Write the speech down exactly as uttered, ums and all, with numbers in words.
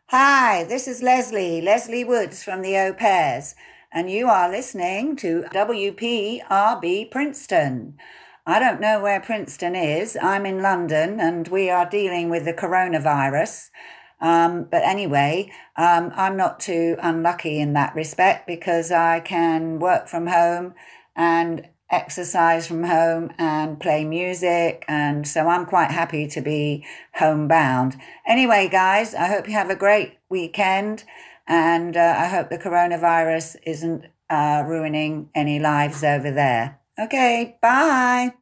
Hi, this is Leslie, Leslie Woods from the Au Pairs, and you are listening to W P R B Princeton. I don't know where Princeton is. I'm in London and we are dealing with the coronavirus. Um, but anyway, um, I'm not too unlucky in that respect because I can work from home and exercise from home and play music. And so I'm quite happy to be homebound. Anyway, guys, I hope you have a great weekend and uh, I hope the coronavirus isn't uh, ruining any lives over there. Okay, bye.